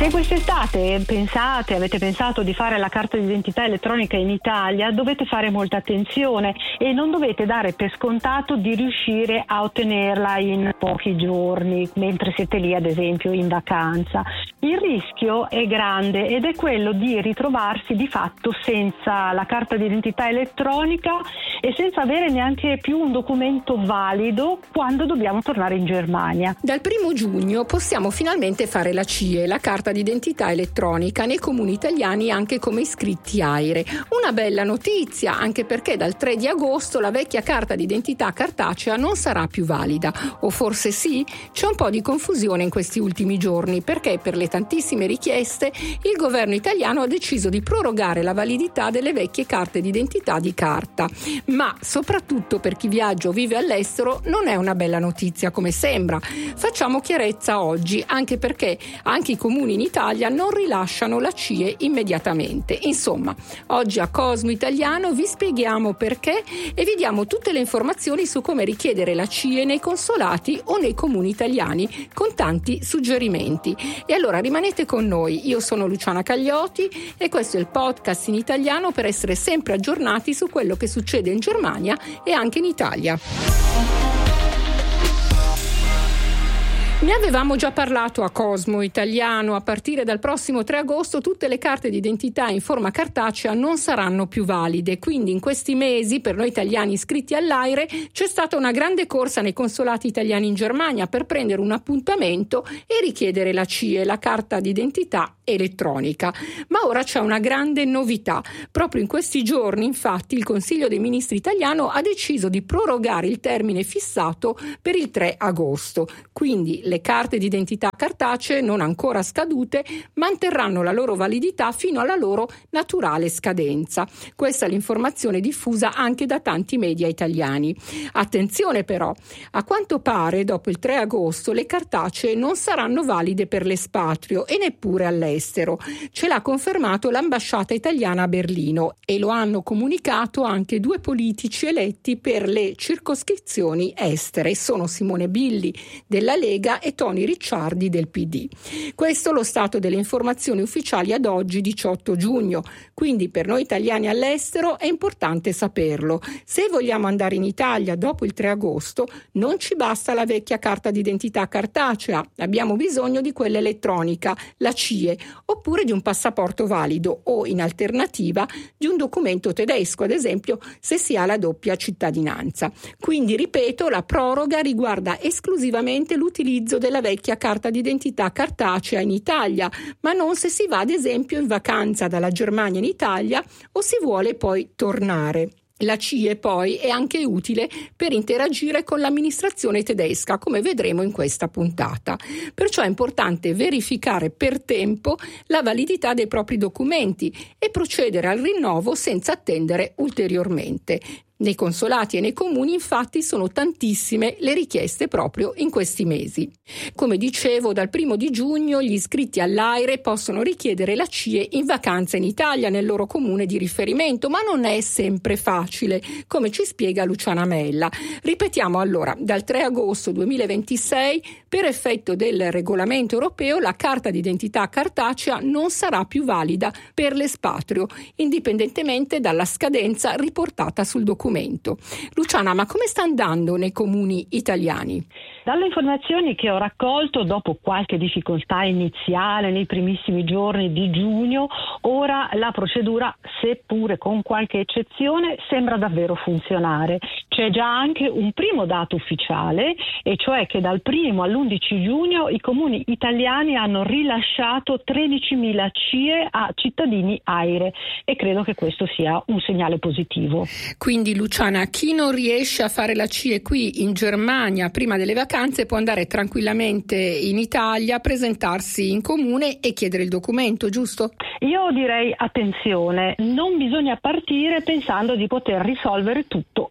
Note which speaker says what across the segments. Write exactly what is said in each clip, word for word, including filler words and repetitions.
Speaker 1: Se quest'estate pensate, avete pensato di fare la carta d'identità elettronica in Italia, dovete fare molta attenzione e non dovete dare per scontato di riuscire a ottenerla in pochi giorni, mentre siete lì ad esempio in vacanza. Il rischio è grande ed è quello di ritrovarsi di fatto senza la carta d'identità elettronica e senza avere neanche più un documento valido quando dobbiamo tornare in Germania.
Speaker 2: Dal primo giugno possiamo finalmente fare la C I E, la carta d'identità elettronica, nei comuni italiani anche come iscritti AIRE. Una bella notizia, anche perché dal tre di agosto la vecchia carta d'identità cartacea non sarà più valida. O forse sì? C'è un po' di confusione in questi ultimi giorni, perché per le tantissime richieste il governo italiano ha deciso di prorogare la validità delle vecchie carte d'identità di carta. Ma soprattutto per chi viaggia o vive all'estero non è una bella notizia come sembra. Facciamo chiarezza oggi, anche perché anche i comuni in Italia non rilasciano la C I E immediatamente. Insomma, oggi a Cosmo Italiano vi spieghiamo perché e vi diamo tutte le informazioni su come richiedere la C I E nei consolati o nei comuni italiani, con tanti suggerimenti. E allora rimanete con noi, io sono Luciana Cagliotti e questo è il podcast in italiano per essere sempre aggiornati su quello che succede in Germania e anche in Italia. Ne avevamo già parlato a Cosmo Italiano. A partire dal prossimo tre agosto tutte le carte d'identità in forma cartacea non saranno più valide, quindi in questi mesi per noi italiani iscritti all'AIRE c'è stata una grande corsa nei consolati italiani in Germania per prendere un appuntamento e richiedere la C I E, la carta d'identità elettronica. Ma ora c'è una grande novità. Proprio in questi giorni, infatti, il Consiglio dei Ministri italiano ha deciso di prorogare il termine fissato per il tre agosto. Quindi le carte d'identità cartacee non ancora scadute manterranno la loro validità fino alla loro naturale scadenza. Questa è l'informazione diffusa anche da tanti media italiani. Attenzione però, a quanto pare dopo il tre agosto le cartacee non saranno valide per l'espatrio e neppure all'estero. Ce l'ha confermato l'ambasciata italiana a Berlino e lo hanno comunicato anche due politici eletti per le circoscrizioni estere. Sono Simone Billi della Lega e Toni Ricciardi del P D. Questo è lo stato delle informazioni ufficiali ad oggi diciotto giugno, quindi per noi italiani all'estero è importante saperlo. Se vogliamo andare in Italia dopo il tre agosto non ci basta la vecchia carta d'identità cartacea, abbiamo bisogno di quella elettronica, la C I E, oppure di un passaporto valido o in alternativa di un documento tedesco, ad esempio se si ha la doppia cittadinanza. Quindi ripeto, la proroga riguarda esclusivamente l'utilizzo della vecchia carta d'identità cartacea in Italia, ma non se si va ad esempio in vacanza dalla Germania in Italia o si vuole poi tornare. La C I E poi è anche utile per interagire con l'amministrazione tedesca, come vedremo in questa puntata. Perciò è importante verificare per tempo la validità dei propri documenti e procedere al rinnovo senza attendere ulteriormente. Nei consolati e nei comuni infatti sono tantissime le richieste proprio in questi mesi. Come dicevo, dal primo di giugno gli iscritti all'AIRE possono richiedere la C I E in vacanza in Italia nel loro comune di riferimento, ma non è sempre facile, come ci spiega Luciana Mella. Ripetiamo allora, dal tre agosto duemilaventisei, per effetto del regolamento europeo, la carta d'identità cartacea non sarà più valida per l'espatrio, indipendentemente dalla scadenza riportata sul documento. Luciana, ma come sta andando nei comuni italiani?
Speaker 1: Dalle informazioni che ho raccolto dopo qualche difficoltà iniziale nei primissimi giorni di giugno, ora la procedura, seppure con qualche eccezione, sembra davvero funzionare. C'è già anche un primo dato ufficiale, e cioè che dal primo all'undici giugno i comuni italiani hanno rilasciato tredicimila C I E a cittadini AIRE e credo che questo sia un segnale positivo.
Speaker 2: Quindi Luciana, chi non riesce a fare la C I E qui in Germania prima delle vacanze può andare tranquillamente in Italia, presentarsi in comune e chiedere il documento, giusto?
Speaker 1: Io direi attenzione, non bisogna partire pensando di poter risolvere tutto in giornata.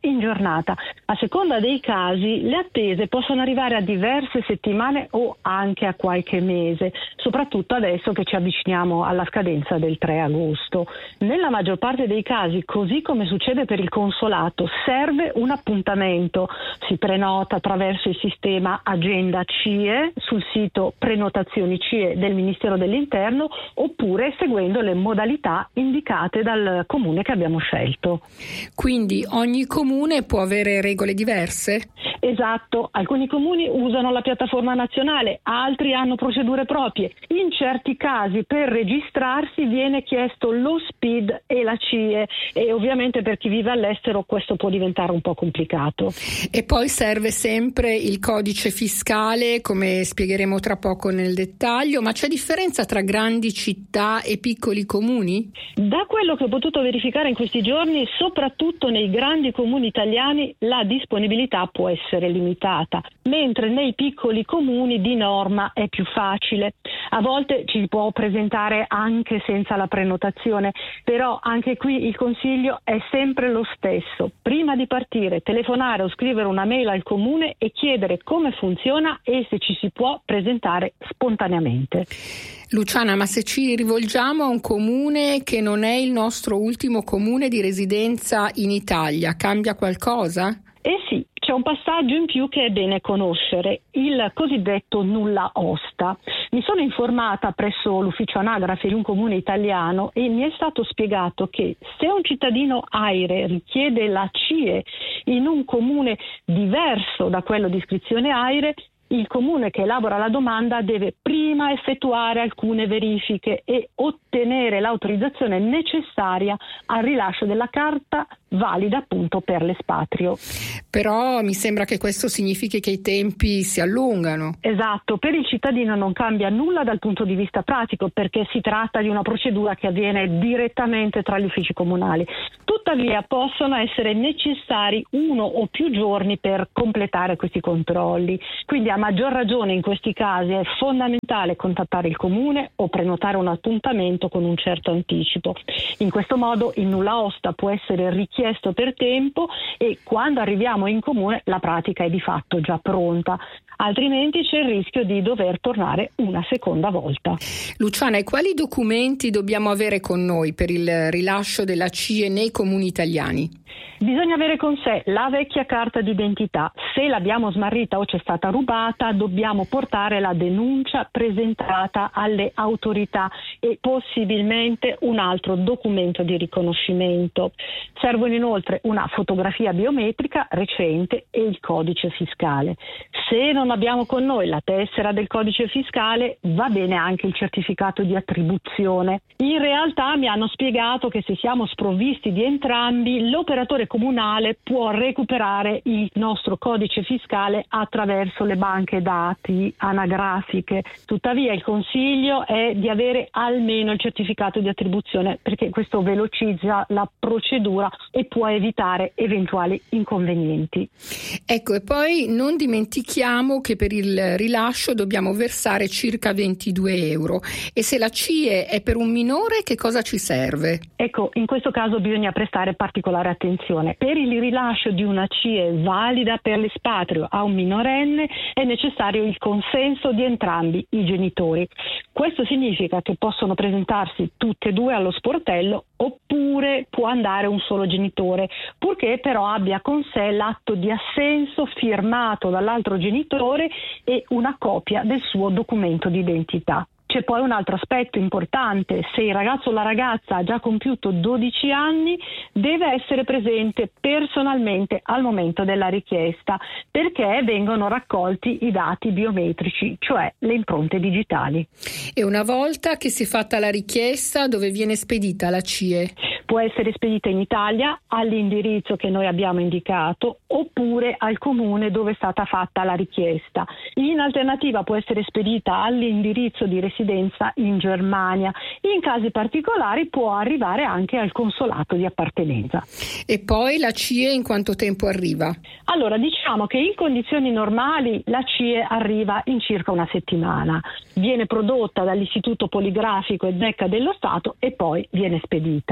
Speaker 1: giornata. A seconda dei casi le attese possono arrivare a diverse settimane o anche a qualche mese, soprattutto adesso che ci avviciniamo alla scadenza del tre agosto. Nella maggior parte dei casi, così come succede per il consolato, serve un appuntamento. Si prenota attraverso il sistema Agenda C I E sul sito Prenotazioni C I E del Ministero dell'Interno, oppure seguendo le modalità indicate dal comune che abbiamo scelto.
Speaker 2: Quindi ogni comune può avere regole diverse?
Speaker 1: Esatto, alcuni comuni usano la piattaforma nazionale, altri hanno procedure proprie. In certi casi per registrarsi viene chiesto lo S P I D e la C I E, e ovviamente per chi vive all'estero questo può diventare un po' complicato.
Speaker 2: E poi serve sempre il codice fiscale, come spiegheremo tra poco nel dettaglio, ma c'è differenza tra grandi città e piccoli comuni?
Speaker 1: Da quello che ho potuto verificare in questi giorni, soprattutto nei grandi comuni italiani la disponibilità può essere limitata, mentre nei piccoli comuni di norma è più facile. A volte ci si può presentare anche senza la prenotazione, però anche qui il consiglio è sempre lo stesso. Prima di partire, telefonare o scrivere una mail al comune e chiedere come funziona e se ci si può presentare spontaneamente.
Speaker 2: Luciana, ma se ci rivolgiamo a un comune che non è il nostro ultimo comune di residenza in Italia, cambia qualcosa?
Speaker 1: Eh sì, c'è un passaggio in più che è bene conoscere, il cosiddetto nulla osta. Mi sono informata presso l'ufficio anagrafe di un comune italiano e mi è stato spiegato che se un cittadino AIRE richiede la C I E in un comune diverso da quello di iscrizione AIRE, il comune che elabora la domanda deve prima effettuare alcune verifiche e ottenere l'autorizzazione necessaria al rilascio della carta valida appunto per l'espatrio.
Speaker 2: Però mi sembra che questo significhi che i tempi si allungano.
Speaker 1: Esatto, per il cittadino non cambia nulla dal punto di vista pratico, perché si tratta di una procedura che avviene direttamente tra gli uffici comunali. Tuttavia possono essere necessari uno o più giorni per completare questi controlli, quindi a maggior ragione in questi casi è fondamentale contattare il comune o prenotare un appuntamento con un certo anticipo. In questo modo il nulla osta può essere richiesto per tempo e quando arriviamo in comune la pratica è di fatto già pronta, altrimenti c'è il rischio di dover tornare una seconda volta.
Speaker 2: Luciana, e quali documenti dobbiamo avere con noi per il rilascio della C I E nei comuni italiani?
Speaker 1: Bisogna avere con sé la vecchia carta d'identità. Se l'abbiamo smarrita o c'è stata rubata, dobbiamo portare la denuncia presentata alle autorità e possibilmente un altro documento di riconoscimento. Servono inoltre una fotografia biometrica recente e il codice fiscale. Se non abbiamo con noi la tessera del codice fiscale, va bene anche il certificato di attribuzione. In realtà mi hanno spiegato che se siamo sprovvisti di entrambi, l'operatore comunale può recuperare il nostro codice fiscale attraverso le banche dati anagrafiche. Tuttavia il consiglio è di avere almeno il certificato di attribuzione, perché questo velocizza la procedura e può evitare eventuali inconvenienti.
Speaker 2: Ecco, e poi non dimentichiamo che per il rilascio dobbiamo versare circa ventidue euro, e se la C I E è per un minore, che cosa ci serve?
Speaker 1: Ecco, in questo caso bisogna prestare particolare attenzione. Per il rilascio di una C I E valida per l'espatrio a un minorenne è necessario il consenso di entrambi i genitori. Questo significa che possono presentarsi tutte e due allo sportello, oppure può andare un solo genitore, purché però abbia con sé l'atto di assenso firmato dall'altro genitore e una copia del suo documento di identità. C'è poi un altro aspetto importante: se il ragazzo o la ragazza ha già compiuto dodici anni, deve essere presente personalmente al momento della richiesta, perché vengono raccolti i dati biometrici, cioè le impronte digitali.
Speaker 2: E una volta che si è fatta la richiesta, dove viene spedita la C I E?
Speaker 1: Può essere spedita in Italia all'indirizzo che noi abbiamo indicato, oppure al comune dove è stata fatta la richiesta. In alternativa può essere spedita all'indirizzo di residenza in Germania. In casi particolari può arrivare anche al consolato di appartenenza.
Speaker 2: E poi la C I E in quanto tempo arriva?
Speaker 1: Allora, diciamo che in condizioni normali la C I E arriva in circa una settimana. Viene prodotta dall'Istituto Poligrafico e Zecca dello Stato e poi viene spedita.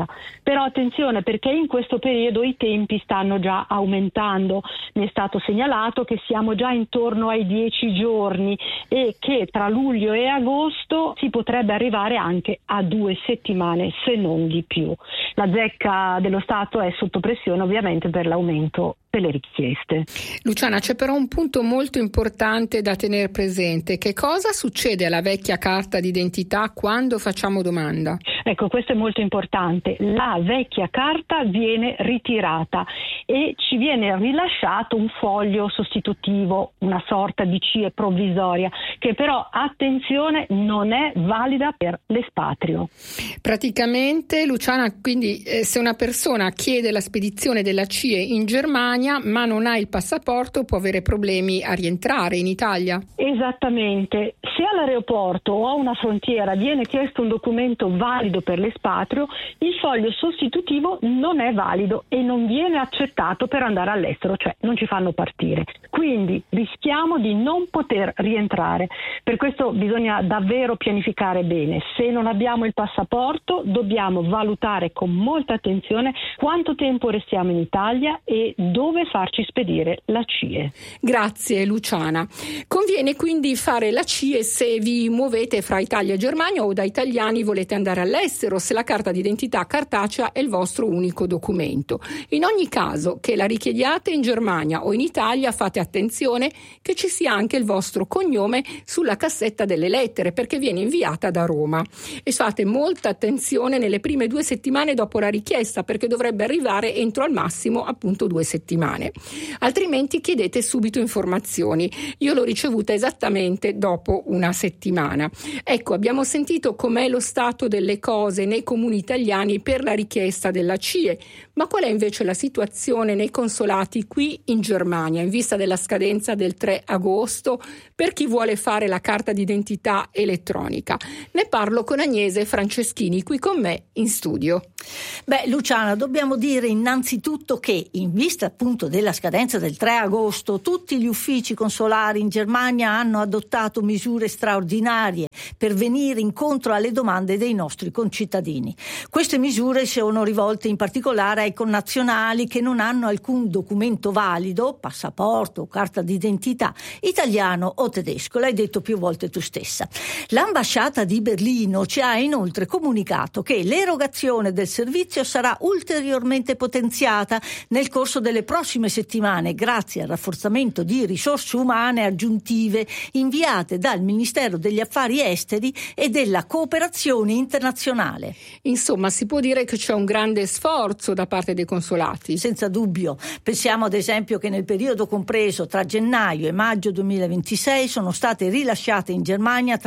Speaker 1: Però attenzione, perché in questo periodo i tempi stanno già aumentando. Mi è stato segnalato che siamo già intorno ai dieci giorni e che tra luglio e agosto si potrebbe arrivare anche a due settimane, se non di più. La Zecca dello Stato è sotto pressione ovviamente per l'aumento delle richieste.
Speaker 2: Luciana, c'è però un punto molto importante da tenere presente. Che cosa succede alla vecchia carta d'identità quando facciamo domanda?
Speaker 1: Ecco, questo è molto importante. La vecchia carta viene ritirata e ci viene rilasciato un foglio sostitutivo, una sorta di C I E provvisoria, che però, attenzione, non è valida per l'espatrio.
Speaker 2: Praticamente, Luciana, quindi eh, se una persona chiede la spedizione della C I E in Germania ma non ha il passaporto, può avere problemi a rientrare in Italia?
Speaker 1: Esattamente. Se all'aeroporto o a una frontiera viene chiesto un documento valido per l'espatrio, il foglio sostitutivo non è valido e non viene accettato per andare all'estero, cioè non ci fanno partire. Quindi rischiamo di non poter rientrare. Per questo bisogna davvero pianificare bene. Se non abbiamo il passaporto, dobbiamo valutare con molta attenzione quanto tempo restiamo in Italia e dove farci spedire la C I E.
Speaker 2: Grazie Luciana. Conviene quindi fare la C I E se vi muovete fra Italia e Germania o da italiani volete andare all'estero, se la carta d'identità cartacea è il vostro unico documento. In ogni caso, che la richiediate in Germania o in Italia, fate attenzione che ci sia anche il vostro cognome sulla cassetta delle lettere, perché viene inviata da Roma. E fate molta attenzione nelle prime due settimane dopo la richiesta, perché dovrebbe arrivare entro al massimo appunto due settimane. Altrimenti chiedete subito informazioni. Io l'ho ricevuta esattamente dopo una settimana. Ecco, abbiamo sentito com'è lo stato delle cose nei comuni italiani per la richiesta della C I E, ma qual è invece la situazione nei consolati qui in Germania in vista della scadenza del tre agosto per chi vuole fare la carta d'identità elettronica? Ne parlo con Agnese Franceschini qui con me in studio.
Speaker 3: Beh, Luciana, dobbiamo dire innanzitutto che in vista appunto della scadenza del tre agosto tutti gli uffici consolari in Germania hanno adottato misure straordinarie per venire incontro alle domande dei nostri concittadini. Queste misure sono rivolte in particolare ai connazionali che non hanno alcun documento valido, passaporto o carta d'identità, italiano o tedesco, l'hai detto più volte tu stessa. L'ambasciata di Berlino ci ha inoltre comunicato che l'erogazione del servizio sarà ulteriormente potenziata nel corso delle prossime settimane grazie al rafforzamento di risorse umane aggiuntive inviate dal Ministero degli Affari Esteri e della Cooperazione Internazionale.
Speaker 2: Insomma, si può dire che c'è un grande sforzo da parte dei consolati.
Speaker 3: Senza dubbio. Pensiamo ad esempio che nel periodo compreso tra gennaio e maggio duemilaventisei sono state rilasciate in Germania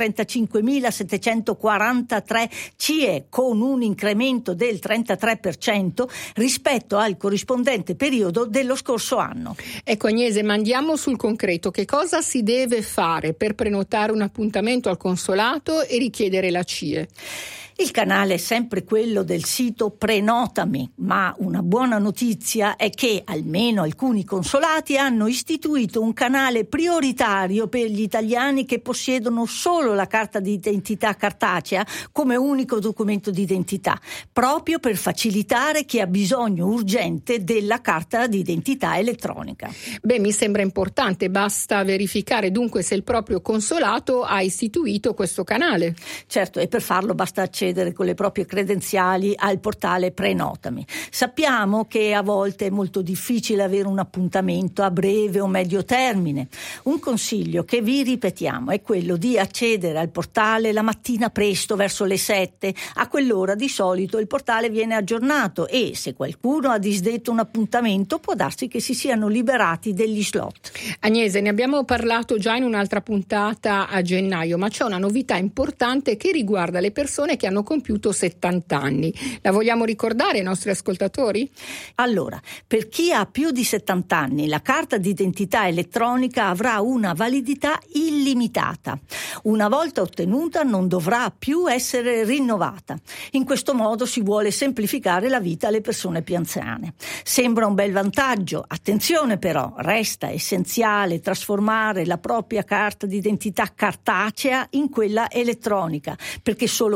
Speaker 3: trentacinquemilasettecentoquarantatré C I E con un incremento del trentatré per cento rispetto al corrispondente periodo dello scorso anno.
Speaker 2: Ecco Agnese, ma andiamo sul concreto. Che cosa si deve fare per prenotare un appuntamento al consolato e richiedere la C I E?
Speaker 3: Il canale è sempre quello del sito Prenotami, ma una buona notizia è che almeno alcuni consolati hanno istituito un canale prioritario per gli italiani che possiedono solo la carta d'identità cartacea come unico documento d'identità, proprio per facilitare chi ha bisogno urgente della carta d'identità elettronica.
Speaker 2: Beh, mi sembra importante, basta verificare dunque se il proprio consolato ha istituito questo canale.
Speaker 3: Certo, e per farlo basta accedere con le proprie credenziali al portale Prenotami. Sappiamo che a volte è molto difficile avere un appuntamento a breve o medio termine. Un consiglio che vi ripetiamo è quello di accedere al portale la mattina presto, verso le sette. A quell'ora di solito il portale viene aggiornato e se qualcuno ha disdetto un appuntamento può darsi che si siano liberati degli slot.
Speaker 2: Agnese, ne abbiamo parlato già in un'altra puntata a gennaio, ma c'è una novità importante che riguarda le persone che hanno compiuto settanta anni. La vogliamo ricordare ai nostri ascoltatori?
Speaker 3: Allora, per chi ha più di settanta anni, la carta d'identità elettronica avrà una validità illimitata. Una volta ottenuta non dovrà più essere rinnovata. In questo modo si vuole semplificare la vita alle persone più anziane. Sembra un bel vantaggio. Attenzione però, resta essenziale trasformare la propria carta d'identità cartacea in quella elettronica, perché solo quella elettronica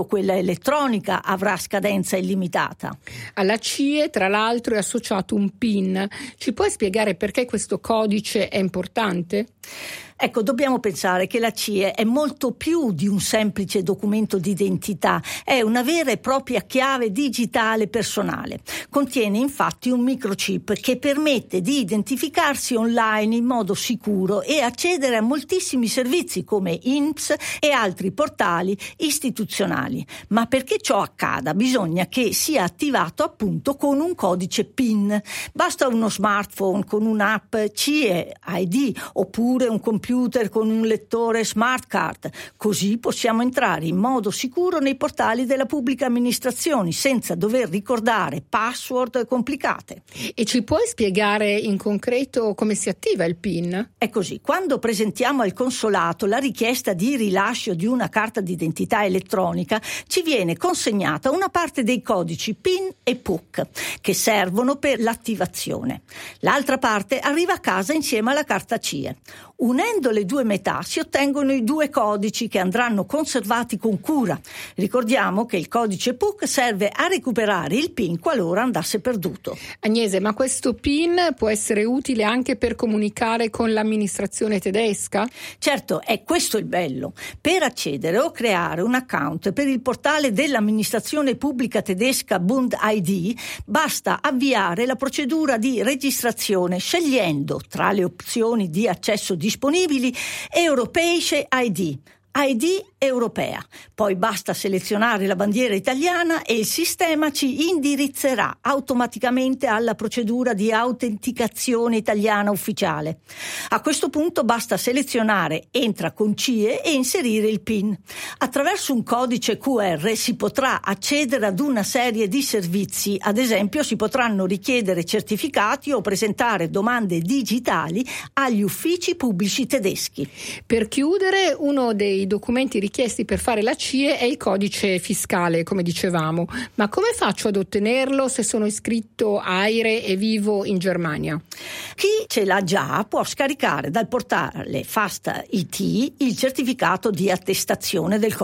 Speaker 3: elettronica avrà scadenza illimitata.
Speaker 2: Alla C I E, tra l'altro, è associato un PIN. Ci puoi spiegare perché questo codice è importante?
Speaker 3: Ecco, dobbiamo pensare che la C I E è molto più di un semplice documento d'identità, è una vera e propria chiave digitale personale. Contiene infatti un microchip che permette di identificarsi online in modo sicuro e accedere a moltissimi servizi come I N P S e altri portali istituzionali. Ma perché ciò accada bisogna che sia attivato appunto con un codice PIN. Basta uno smartphone con un'app C I E I D oppure un computer computer con un lettore smart card, così possiamo entrare in modo sicuro nei portali della pubblica amministrazione senza dover ricordare password complicate.
Speaker 2: E ci puoi spiegare in concreto come si attiva il PIN?
Speaker 3: È così, quando presentiamo al consolato la richiesta di rilascio di una carta d'identità elettronica ci viene consegnata una parte dei codici PIN e P U C che servono per l'attivazione. L'altra parte arriva a casa insieme alla carta C I E. Unendo le due metà si ottengono i due codici che andranno conservati con cura. Ricordiamo che il codice P U C serve a recuperare il PIN qualora andasse perduto.
Speaker 2: Agnese, ma questo PIN può essere utile anche per comunicare con l'amministrazione tedesca?
Speaker 3: Certo, è questo il bello. Per accedere o creare un account per il portale dell'amministrazione pubblica tedesca Bund I D basta avviare la procedura di registrazione scegliendo tra le opzioni di accesso disponibili Europäische I D, I D europea. Poi basta selezionare la bandiera italiana e il sistema ci indirizzerà automaticamente alla procedura di autenticazione italiana ufficiale. A questo punto basta selezionare Entra con C I E e inserire il PIN. Attraverso un codice Q R si potrà accedere ad una serie di servizi, ad esempio si potranno richiedere certificati o presentare domande digitali agli uffici pubblici tedeschi.
Speaker 2: Per chiudere, uno dei documenti richiesti per fare la C I E è il codice fiscale, come dicevamo. Ma come faccio ad ottenerlo se sono iscritto a AIRE e vivo in Germania?
Speaker 3: Chi ce l'ha già può scaricare dal portale Fast I T il certificato di attestazione del codice